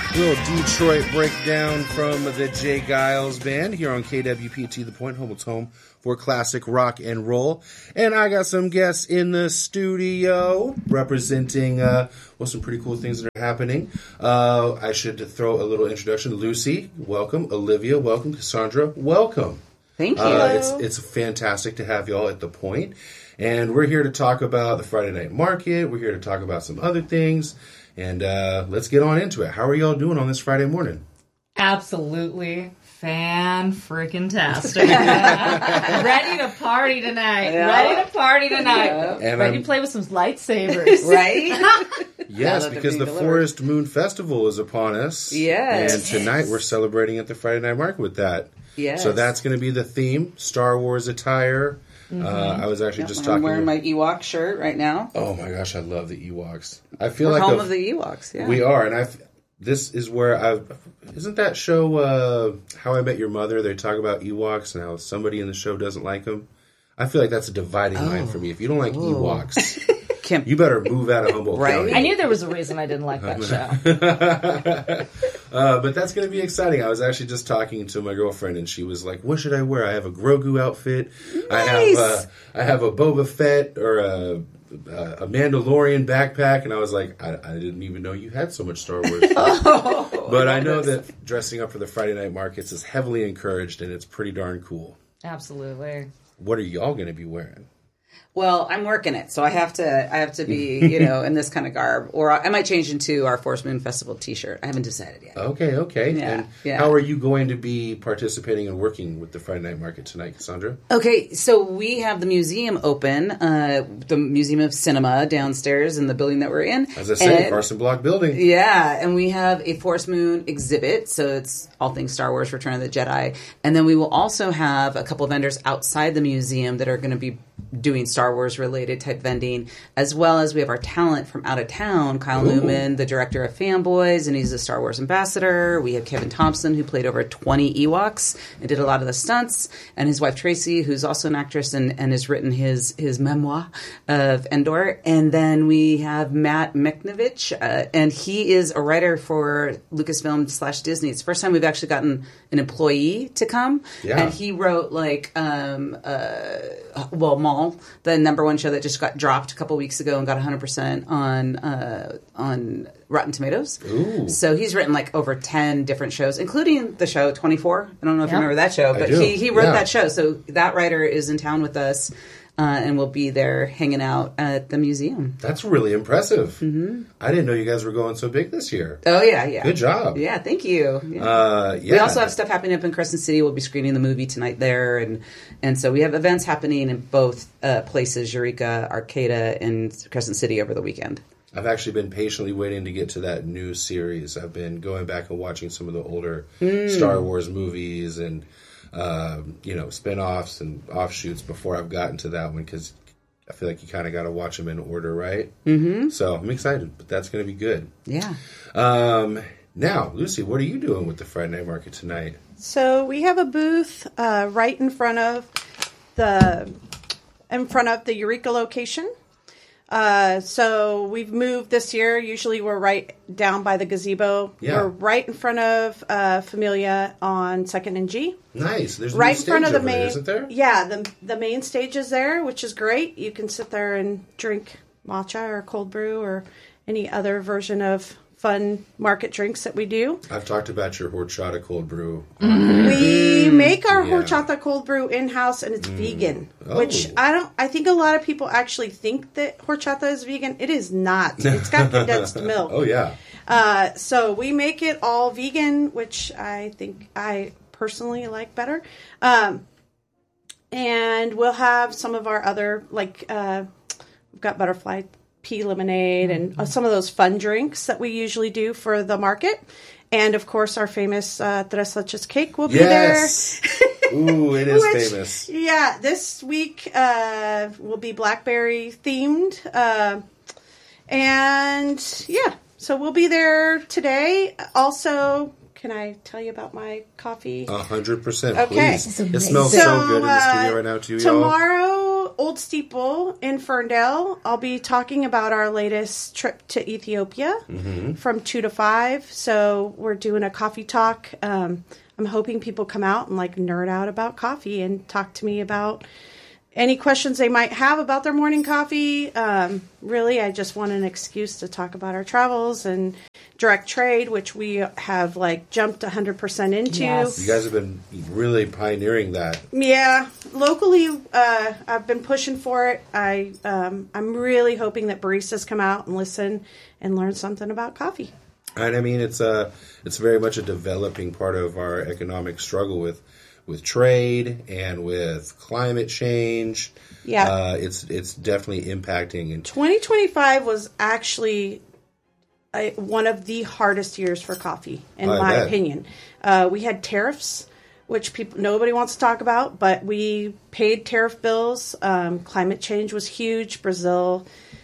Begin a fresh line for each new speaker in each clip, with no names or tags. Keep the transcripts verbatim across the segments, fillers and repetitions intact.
Little Detroit breakdown from the Jay Giles Band here on K W P T The Point, Humboldt's home for classic rock and roll. And I got some guests in the studio representing, uh, well, some pretty cool things that are happening. Uh, I should throw a little introduction. Lucy, welcome. Olivia, welcome. Cassandra, welcome.
Thank you.
Uh, it's, it's fantastic to have y'all at The Point. And we're here to talk about the Friday Night Market. We're here to talk about some other things. And uh, let's get on into it. How are y'all doing on this Friday morning?
Absolutely fan-freaking-tastic. Ready to party tonight. Yeah. Ready to party tonight. Yeah. Ready I'm, to play with some lightsabers.
Right?
Yes, because the delivered. Forest Moon Festival is upon us.
Yes.
And tonight we're celebrating at the Friday Night Market with that.
Yes.
So that's going to be the theme, Star Wars attire. Mm-hmm. Uh, I was actually
yep,
just
I'm
talking.
I'm wearing my Ewok shirt right now.
Oh my gosh, I love the Ewoks. I feel
We're
like
home
a,
of the Ewoks. Yeah,
we are, and I. This is where I. Isn't that show uh, How I Met Your Mother? They talk about Ewoks and how somebody in the show doesn't like them. I feel like that's a dividing oh. line for me. If you don't like Ooh. Ewoks, Kim. you better move out of Humboldt
right?
County.
I knew there was a reason I didn't like that show.
uh, but that's going to be exciting. I was actually just talking to my girlfriend, and she was like, "What should I wear? I have a Grogu outfit.
Nice.
I have uh, I have a Boba Fett or a, a Mandalorian backpack." And I was like, I, I didn't even know you had so much Star Wars. oh, but I know that dressing up for the Friday night markets is heavily encouraged, and it's pretty darn cool.
Absolutely.
What are y'all going to be wearing?
Well, I'm working it, so I have to. I have to be, you know, in this kind of garb, or I might change into our Forest Moon Festival T-shirt. I haven't decided yet.
Okay, okay.
Yeah,
and
yeah.
How are you going to be participating and working with the Friday Night Market tonight, Cassandra?
Okay, so we have the museum open, uh, the Museum of Cinema downstairs in the building that we're in.
As I said, Carson Block building.
Yeah, and we have a Forest Moon exhibit, so it's all things Star Wars: Return of the Jedi, and then we will also have a couple of vendors outside the museum that are going to be doing Star Wars related type vending, as well as we have our talent from out of town, Kyle Ooh. Newman, the director of Fanboys, and he's a Star Wars ambassador. We have Kevin Thompson, who played over twenty Ewoks and did a lot of the stunts, and his wife Tracy, who's also an actress and, and has written his, his memoir of Endor. And then we have Matt Meknovich, uh, and he is a writer for Lucasfilm slash Disney. It's the first time we've actually gotten an employee to come,
yeah.
and he wrote like, um, uh, well, Maul, the number one show that just got dropped a couple weeks ago and got one hundred percent on uh, on Rotten Tomatoes.
Ooh.
So he's written like over ten different shows, including the show twenty-four. I don't know if
yep.
you remember that show, but he, he wrote
yeah.
that show. So that writer is in town with us. Uh, and we'll be there hanging out at the museum.
That's really impressive.
Mm-hmm.
I didn't know you guys were going so big this year.
Oh, yeah, yeah.
Good job.
Yeah, thank you. Yeah.
Uh, yeah.
We also have stuff happening up in Crescent City. We'll be screening the movie tonight there. And and so we have events happening in both uh, places, Eureka, Arcata, and Crescent City over the weekend.
I've actually been patiently waiting to get to that new series. I've been going back and watching some of the older mm. Star Wars movies and... Uh, you know, spin-offs and offshoots before I've gotten to that one because I feel like you kind of got to watch them in order, right?
Mm-hmm.
So I'm excited, but that's going to be good.
Yeah.
Um, now, Lucy, what are you doing with the Friday Night Market tonight?
So we have a booth uh, right in front of the in front of the Eureka location. Uh, so we've moved this year. Usually we're right down by the gazebo.
Yeah.
We're right in front of uh, Familia on Second and G.
Nice. There's a
right
new
in
stage
front of the
over
main.
there, isn't there?
Yeah, the the main stage is there, which is great. You can sit there and drink matcha or cold brew or any other version of fun market drinks that we do.
I've talked about your horchata cold brew.
Mm-hmm. We make our
yeah.
horchata cold brew in-house, and it's mm. vegan,
oh.
which I don't. I think a lot of people actually think that horchata is vegan. It is not. It's got condensed milk.
Oh yeah.
Uh, so we make it all vegan, which I think I personally like better. Um, and we'll have some of our other like uh, we've got butterfly pea lemonade and uh, some of those fun drinks that we usually do for the market. And, of course, our famous uh, Tres Leches cake will be
yes.
there.
Ooh, it is
Which,
famous.
Yeah, this week uh, will be blackberry themed. Uh, and, yeah, so we'll be there today. Also, can I tell you about my coffee?
A hundred percent,
okay.
please. It smells so, so good in the studio right now, too,
tomorrow,
y'all.
Old Steeple in Ferndale, I'll be talking about our latest trip to Ethiopia mm-hmm. from two to five. So we're doing a coffee talk. Um, I'm hoping people come out and like nerd out about coffee and talk to me about any questions they might have about their morning coffee. Um, really, I just want an excuse to talk about our travels and direct trade, which we have like jumped one hundred percent into.
Yes.
You guys have been really pioneering that.
Yeah, locally, uh, I've been pushing for it. I, um, I'm really hoping that baristas come out and listen and learn something about coffee.
And I mean, it's a, it's very much a developing part of our economic struggle with with trade and with climate change.
Yeah.
Uh, it's it's definitely impacting. And
twenty twenty-five was actually a, one of the hardest years for coffee, in
I
my
bet.
opinion. Uh, we had tariffs, which people nobody wants to talk about, but we paid tariff bills. Um, climate change was huge. Brazil,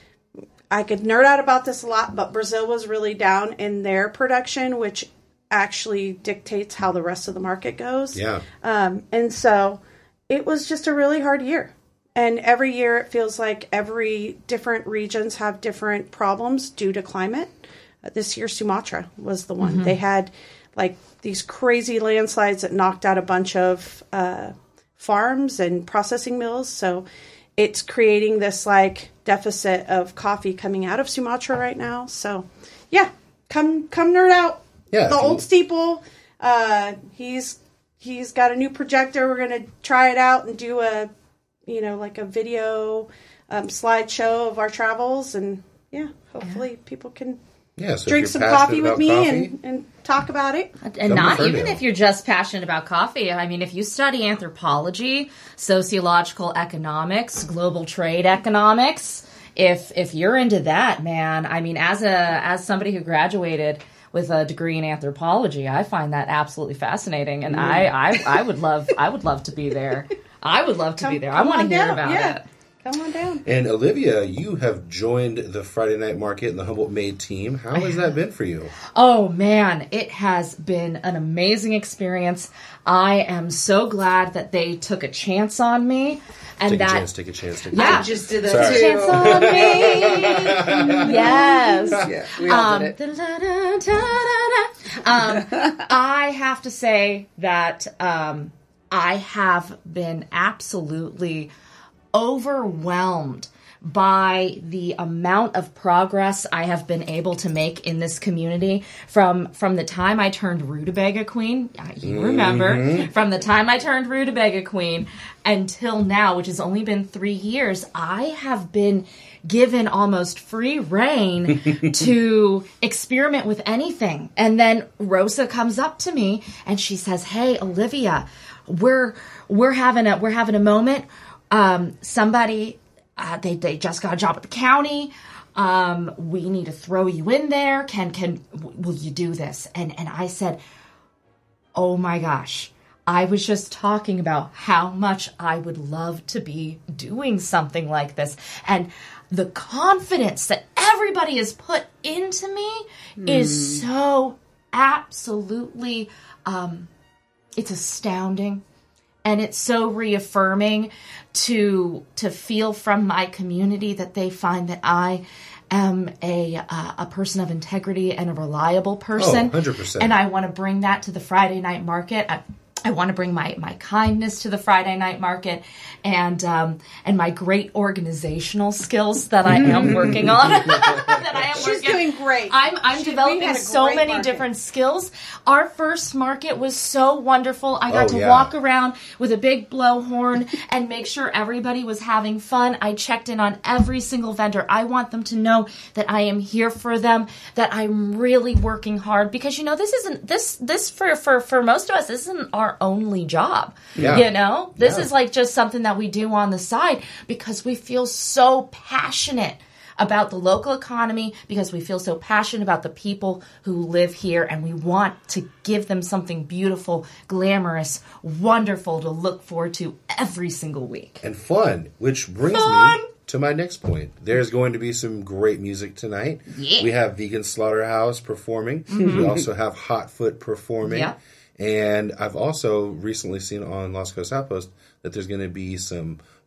I could nerd out about this a lot, but Brazil was really down in their production, which actually dictates how the rest of the market goes.
Yeah.
Um, and so it was just a really hard year. And every year it feels like every different regions have different problems due to climate. Uh, this year Sumatra was the one. Mm-hmm. They had like these crazy landslides that knocked out a bunch of uh, farms and processing mills. So it's creating this like deficit of coffee coming out of Sumatra right now. So yeah, come come nerd out.
Yeah,
the Old Steeple. Uh, he's he's got a new projector. We're gonna try it out and do a, you know, like a video um, slideshow of our travels, and yeah, hopefully yeah. people can
yeah, so
drink some coffee with me
coffee,
and, and talk about it.
And not even if you're just passionate about coffee. I mean, if you study anthropology, sociological economics, global trade economics, if if you're into that, man, I mean, as a as somebody who graduated with a degree in anthropology, I find that absolutely fascinating, and mm. I, I, I would love, I would love to be there. I would love to
come,
be there. I want to hear
down.
about
yeah.
it.
Come on down.
And Olivia, you have joined the Friday Night Market and the Humboldt Made team. How has that been for you?
Oh man, it has been an amazing experience. I am so glad that they took a chance on me. And
take
that,
a chance, take a chance, take a
yeah.
chance.
I just did that
Sorry.
too.
Chance on me. Yes.
Yeah, we all
um,
did it.
Um, I have to say that um, I have been absolutely overwhelmed by the amount of progress I have been able to make in this community from from the time I turned Rutabaga Queen, you remember, mm-hmm. from the time I turned Rutabaga Queen until now, which has only been three years, I have been given almost free reign to experiment with anything. And then Rosa comes up to me and she says, "Hey, Olivia, we're we're having a we're having a moment. Um, somebody." Uh, they they just got a job at the county. Um, we need to throw you in there. Can can w- will you do this?" And and I said, "Oh my gosh, I was just talking about how much I would love to be doing something like this, and the confidence that everybody has put into me mm. is so absolutely, um, it's astounding." And it's so reaffirming to to feel from my community that they find that I am a uh, a person of integrity and a reliable person.
Oh, one hundred percent.
And I want to bring that to the Friday night market. I, I want to bring my, my kindness to the Friday night market, and um, and my great organizational skills that I am working on. that I am
She's
working.
doing great.
I'm I'm
she,
developing so many
market.
different skills. Our first market was so wonderful. I got
oh,
to
yeah.
walk around with a big blowhorn and make sure everybody was having fun. I checked in on every single vendor. I want them to know that I am here for them, that I'm really working hard, because you know this isn't this this for for for most of us, this isn't our only job.
Yeah.
You know, this
Yeah.
is like just something that we do on the side because we feel so passionate about the local economy, because we feel so passionate about the people who live here, and we want to give them something beautiful, glamorous, wonderful to look forward to every single week.
And fun, which brings
Fun.
me to my next point. There's going to be some great music tonight.
Yeah.
We have Vegan Slaughterhouse performing.
Mm-hmm.
We also have Hotfoot performing.
Yeah.
And I've also recently seen on Lost Coast Outpost that there's going to be some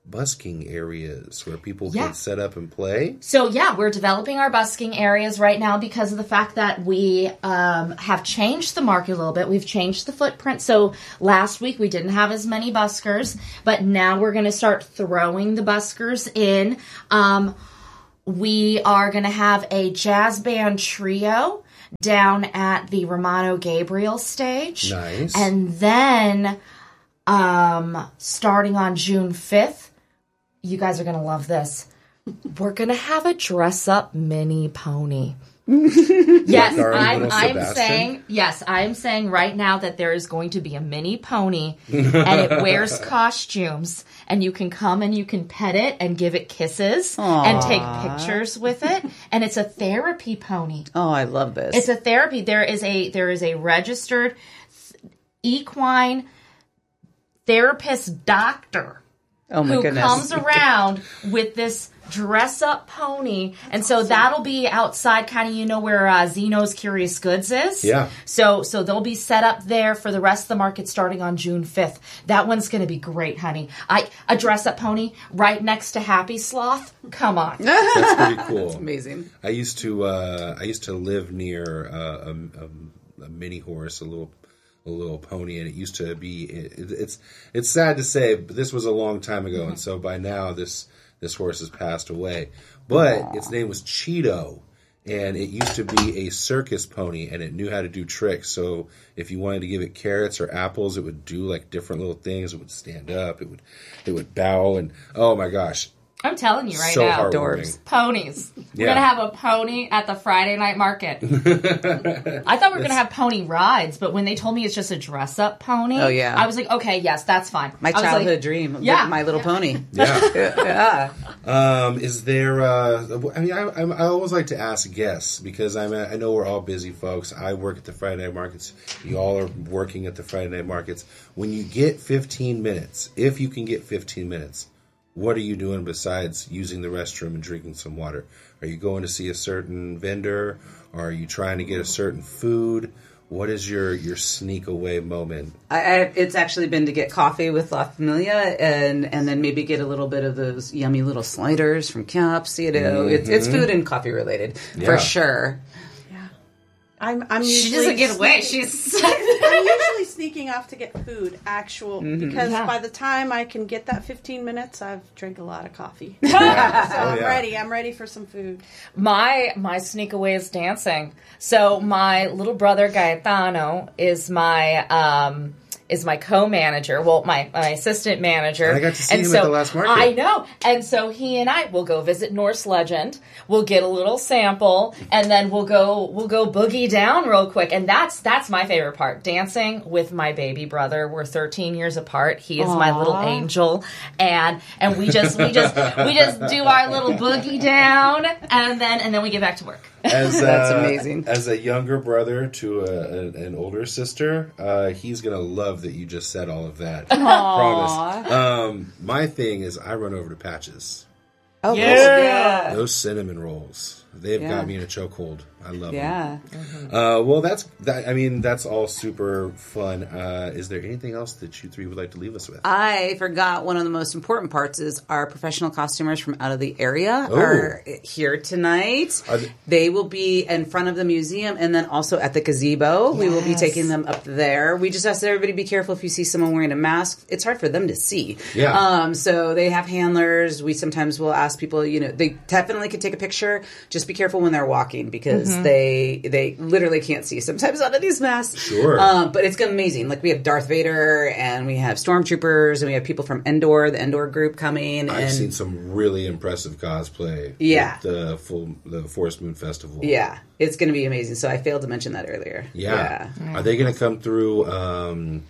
busking areas where people
Yeah.
can set up and play.
So yeah, we're developing our busking areas right now because of the fact that we um, have changed the market a little bit. We've changed the footprint. So last week we didn't have as many buskers, but now we're going to start throwing the buskers in. Um, we are going to have a jazz band trio down at the Romano Gabriel stage.
Nice.
And then um, starting on June fifth, you guys are going to love this. We're going to have a dress-up mini pony. Yes,
Like our
I'm,
little
I'm
Sebastian?
saying, yes, I'm saying right now that there is going to be a mini pony and it wears costumes and you can come and you can pet it and give it kisses and take pictures with it. And it's a therapy pony.
Oh, I love this.
It's a therapy. There is a, there is a registered equine therapist doctor
oh my
who
goodness.
comes around with this dress-up pony, and so that'll be outside, kind of, you know, where uh, Zeno's Curious Goods is.
Yeah.
So, so they'll be set up there for the rest of the market starting on June fifth. That one's going to be great, honey. I a dress-up pony right next to Happy Sloth. Come on.
That's pretty cool.
Amazing.
I used to uh, I used to live near uh, a, a, a mini horse, a little a little pony, and it used to be. It, it's it's sad to say, but this was a long time ago, and so by now this this horse has passed away. But Aww. Its name was Cheeto, and it used to be a circus pony, and it knew how to do tricks. So if you wanted to give it carrots or apples, it would do like different little things. It would stand up. It would it would bow, and oh my gosh.
I'm telling you right
so
now,
heartwarming.
Ponies. We're
Yeah.
going to have a pony at the Friday night market. I thought we were going to have pony rides, but when they told me it's just a dress-up pony,
Oh, yeah.
I was like, okay, yes, that's fine.
My
I was
childhood
like,
dream.
Yeah.
My Little Pony.
Yeah.
Yeah.
Um, is there? Uh, I mean, I, I, I always like to ask guests because I'm. I know we're all busy folks. I work at the Friday night markets. You all are working at the Friday night markets. When you get fifteen minutes, if you can get fifteen minutes, what are you doing besides using the restroom and drinking some water? Are you going to see a certain vendor? Or are you trying to get a certain food? What is your, your sneak away moment?
I, I, it's actually been to get coffee with La Familia and, and then maybe get a little bit of those yummy little sliders from Caps. You know,
Mm-hmm.
it's, it's food and coffee related
Yeah.
for sure.
I'm, I'm
She
usually
doesn't get away.
sneaking-
She's...
I'm usually sneaking off to get food, actual,
Mm-hmm.
because
Yeah.
by the time I can get that fifteen minutes, I've drank a lot of coffee.
Yeah.
So
Oh,
I'm
yeah.
ready. I'm ready for some food.
My my sneak away is dancing. So my little brother Gaetano is my um is my co-manager. Well, my, my assistant manager.
And I got to see
and
him
so,
at the last market.
I know. And so he and I will go visit Norse Legend. We'll get a little sample, and then we'll go we'll go boogie down real quick. And that's that's my favorite part. Dancing with my baby brother. We're thirteen years apart. He is my little angel, and and we just we just we just do our little boogie down, and then and then we get back to work.
As,
That's
uh,
amazing.
As a younger brother to a, an, an older sister, uh, he's gonna love that you just said all of that. Promise. Um, my thing is, I run over to Patches.
Oh,
Yeah.
Those cinnamon rolls, they've
Yeah.
got me in a chokehold. I love
Yeah.
them. Uh, well, that's that. I mean, that's all super fun. Uh, is there anything else that you three would like to leave us with?
I forgot one of the most important parts is our professional costumers from out of the area
Oh.
are here tonight.
Are they-
They will be in front of the museum and then also at the gazebo. We will be
Yes.
taking them up there. We just ask everybody be careful if you see someone wearing a mask. It's hard for them to see.
Yeah.
Um, so they have handlers. We sometimes will ask people, you know, they definitely can take a picture. Just be careful when they're walking because they they literally can't see sometimes out of these masks.
Sure.
Um, but it's amazing. Like we have Darth Vader and we have stormtroopers and we have people from Endor, the Endor group coming.
I've
and
seen some really impressive cosplay.
Yeah.
At the full the Forest Moon Festival.
yeah, it's going to be amazing. So I failed to mention that earlier.
Yeah. Are they going to come through um,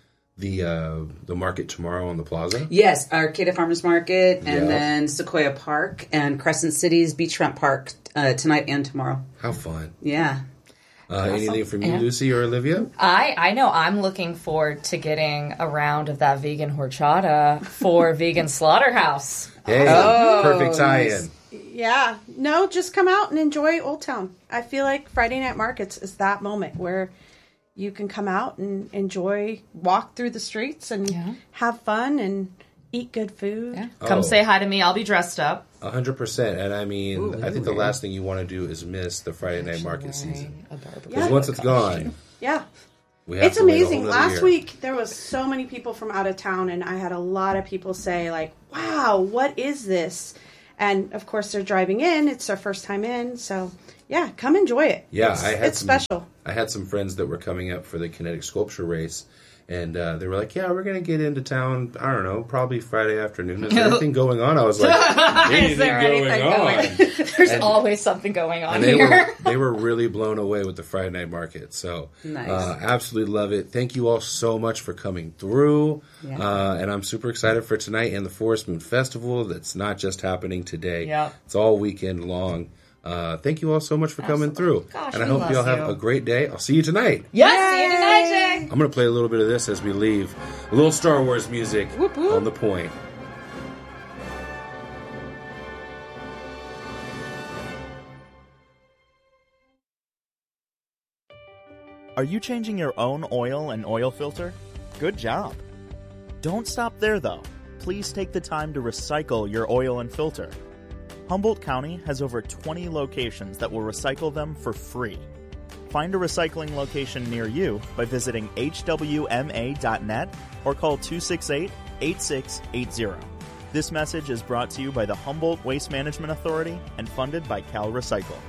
the uh, the market tomorrow on the plaza?
Yes, Arcata Farmers Market and
Yeah.
then Sequoia Park and Crescent City's Beachfront Park uh, tonight and tomorrow.
How fun.
Yeah.
Uh, anything from you,
Yeah.
Lucy or Olivia?
I, I know I'm looking forward to getting a round of that vegan horchata for Vegan Slaughterhouse.
Hey,
Oh,
perfect tie-in.
Yeah. No, just come out and enjoy Old Town. I feel like Friday night markets is that moment where you can come out and enjoy, walk through the streets and
Yeah.
have fun and eat good food.
Yeah. Come
Oh.
say hi to me. I'll be dressed up.
A hundred percent. And I mean,
Ooh,
I think the
ooh.
last thing you want to do is miss the Friday night market season. Because
Yeah.
once it's gone,
Yeah.
we have
It's
to wait a whole
amazing.
nother
Last
year.
week there was so many people from out of town, and I had a lot of people say like, "Wow, what is this?" And of course, they're driving in. It's their first time in, so yeah, come enjoy it.
Yeah,
it's,
I had
it's
some,
special.
I had some friends that were coming up for the kinetic sculpture race, and uh, they were like, "Yeah, we're gonna get into town. I don't know, probably Friday afternoon. Is there anything going on?" I was like, "Anything
Is there
going
anything
on?"
going? There's
And-
always something going on
And they
here.
were they were really blown away with the Friday night market. So
Nice.
uh, absolutely love it. Thank you all so much for coming through.
Yeah.
Uh, and I'm super excited for tonight and the Forest Moon Festival. That's not just happening today.
Yeah.
It's all weekend long. Uh, thank you all so much for coming through.
Gosh,
and I
we
hope
love
you all have
you.
a great day. I'll see you tonight.
Yes, see you tonight, Jay.
I'm going to play a little bit of this as we leave. A little Star Wars music on the point.
Are you changing your own oil and oil filter? Good job. Don't stop there, though. Please take the time to recycle your oil and filter. Humboldt County has over twenty locations that will recycle them for free. Find a recycling location near you by visiting H W M A dot net or call two six eight, eight six eight zero. This message is brought to you by the Humboldt Waste Management Authority and funded by Cal Recycle.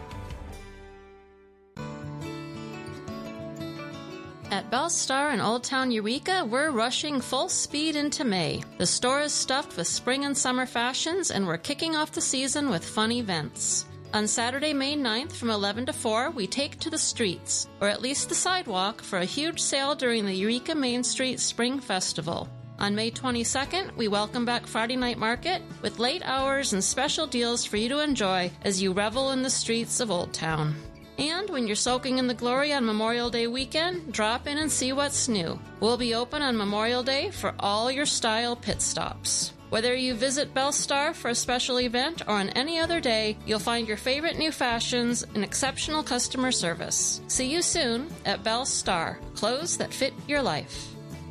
At Bell Star in Old Town Eureka, we're rushing full speed into May. The store is stuffed with spring and summer fashions, and we're kicking off the season with fun events. On Saturday, May ninth from eleven to four, we take to the streets, or at least the sidewalk, for a huge sale during the Eureka Main Street Spring Festival. On May twenty-second, we welcome back Friday Night Market with late hours and special deals for you to enjoy as you revel in the streets of Old Town. And when you're soaking in the glory on Memorial Day weekend, drop in and see what's new. We'll be open on Memorial Day for all your style pit stops. Whether you visit Bell Star for a special event or on any other day, you'll find your favorite new fashions and exceptional customer service. See you soon at Bell Star, clothes that fit your life.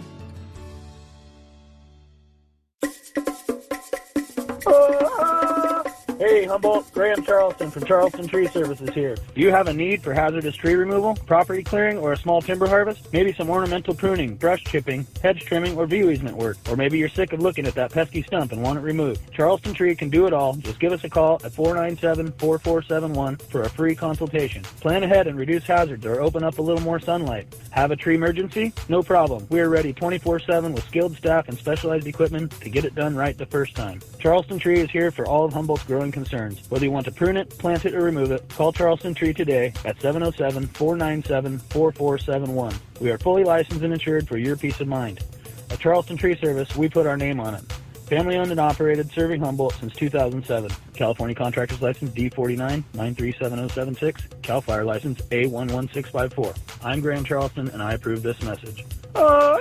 Hey Humboldt, Graham Charleston from Charleston Tree Services here. Do you have a need for hazardous tree removal, property clearing, or a small timber harvest? Maybe some ornamental pruning, brush chipping, hedge trimming, or view easement work. Or maybe you're sick of looking at that pesky stump and want it removed. Charleston Tree can do it all. Just give us a call at four nine seven, four four seven one for a free consultation. Plan ahead and reduce hazards or open up a little more sunlight. Have a tree emergency? No problem. We are ready twenty-four seven with skilled staff and specialized equipment to get it done right the first time. Charleston Tree is here for all of Humboldt's growing concerns. Whether you want to prune it, plant it, or remove it, call Charleston Tree today at seven oh seven, four nine seven, four four seven one. We are fully licensed and insured for your peace of mind. At Charleston Tree Service, we put our name on it. Family owned and operated, serving Humboldt since two thousand seven. California Contractor's License D forty-nine, nine three seven oh seven six. Cal Fire License A one one six five four. I'm Graham Charleston, and I approve this message. Uh,